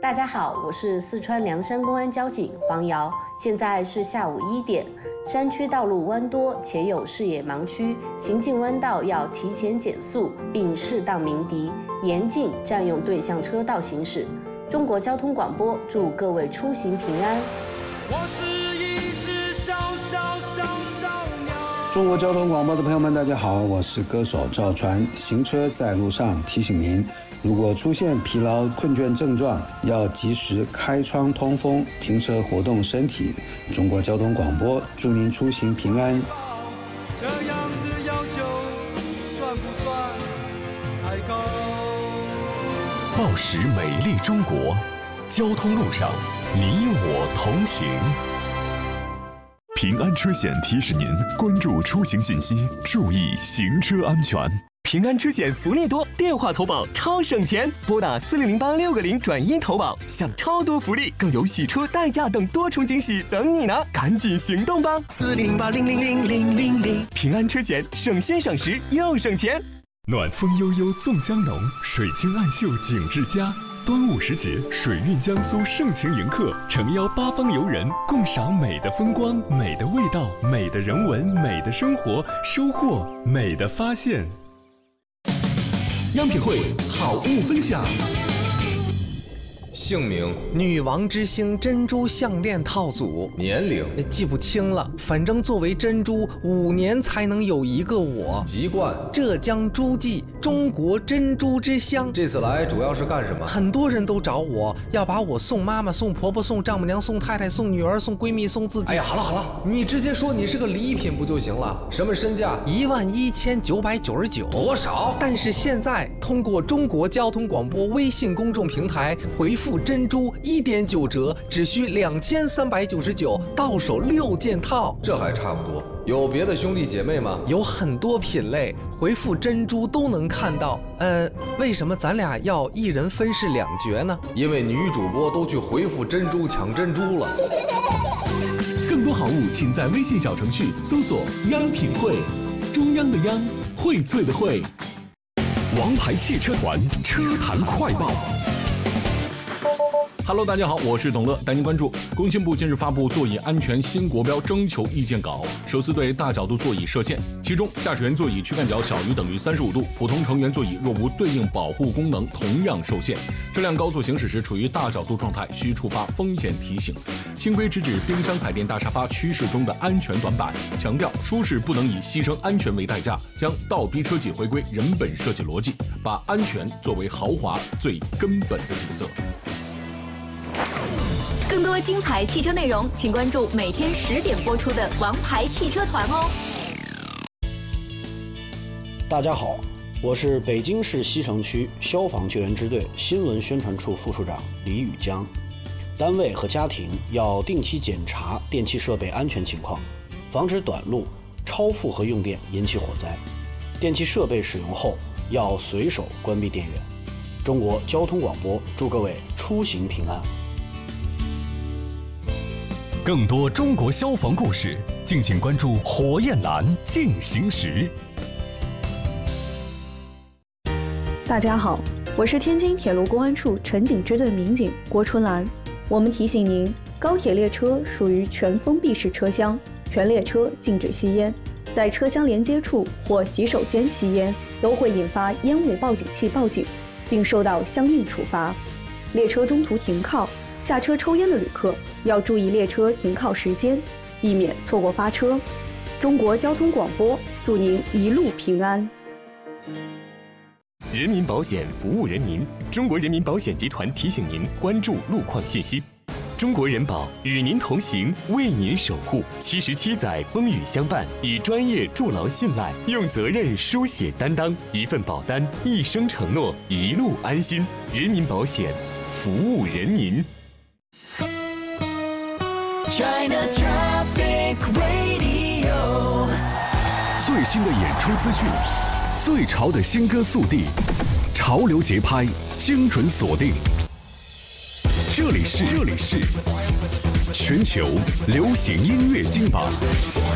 大家好，我是四川凉山公安交警黄瑶，现在是下午1点。山区道路弯多且有视野盲区，行进弯道要提前减速，并适当鸣笛，严禁占用对向车道行驶。中国交通广播祝各位出行平安。 我是一只小鸟。 中国交通广播的朋友们，大家好，我是歌手赵传。行车在路上，提醒您，如果出现疲劳困倦症状，要及时开窗通风，停车活动身体。中国交通广播祝您出行平安。 这样的要求算不算太高？ 报时美丽中国，交通路上你我同行。平安车险提示您关注出行信息，注意行车安全。 平安车险福利多，电话投保超省钱，拨打4008-6个0转1投保，享超多福利，更有洗车、代驾等多重惊喜等你呢！赶紧行动吧！4008000000。平安车险，省心省时又省钱。 暖风悠悠粽香浓，水清暗秀景致佳。端午时节，水韵江苏盛情迎客，诚邀八方游人共赏美的风光、美的味道、美的人文、美的生活，收获美的发现。 央品汇好物分享。 姓名： 女王之星珍珠项链套组。 年龄： 记不清了，反正作为珍珠，5年才能有一个我。 籍贯： 浙江诸暨，中国珍珠之乡。 这次来主要是干什么？ 很多人都找我，要把我送妈妈、送婆婆、送丈母娘、送太太、送女儿、送闺蜜、送自己。 哎呀，好了，你直接说你是个礼品不就行了？什么身价 ？11999。 多少？ 但是现在通过中国交通广播微信公众平台回复珍珠1.9折，只需2399，到手6件套， 这还差不多。有别的兄弟姐妹吗？ 有很多品类，回复珍珠都能看到。为什么咱俩要一人分饰2角呢？ 因为女主播都去回复珍珠抢珍珠了。 更多好物，请在微信小程序搜索“央品汇”，中央的央，荟萃的荟。 王牌汽车团车坛快报。 Hello， 大家好，我是董乐，带您关注工信部近日发布座椅安全新国标征求意见稿，首次对大角度座椅设限，其中驾驶员座椅躯干角小于等于35度，普通成员座椅若无对应保护功能同样受限。车辆高速行驶时处于大角度状态，需触发风险提醒。新规直指冰箱彩电大沙发趋势中的安全短板，强调舒适不能以牺牲安全为代价，将倒逼车企回归人本设计逻辑，把安全作为豪华最根本的底色。 更多精彩汽车内容，请关注每天10点播出的《王牌汽车团》哦。 大家好，我是北京市西城区消防救援支队新闻宣传处副处长李宇江。单位和家庭要定期检查电气设备安全情况，防止短路、超负荷用电引起火灾。电气设备使用后要随手关闭电源。中国交通广播祝各位出行平安。 更多中国消防故事，敬请关注火焰蓝进行时。 大家好，我是天津铁路公安处城警支队民警郭春兰。我们提醒您，高铁列车属于全封闭式车厢，全列车禁止吸烟，在车厢连接处或洗手间吸烟都会引发烟雾报警器报警，并受到相应处罚。列车中途停靠、下车抽烟的旅客要注意列车停靠时间，避免错过发车。中国交通广播祝您一路平安。 人民保险服务人民，中国人民保险集团提醒您关注路况信息。中国人保与您同行，为您守护。77载风雨相伴，以专业筑牢信赖，用责任书写担当。一份保单，一生承诺，一路安心。人民保险，服务人民。 China Traffic Radio， 最新的演出资讯，最潮的新歌速递，潮流节拍，精准锁定。这里是全球流行音乐金榜。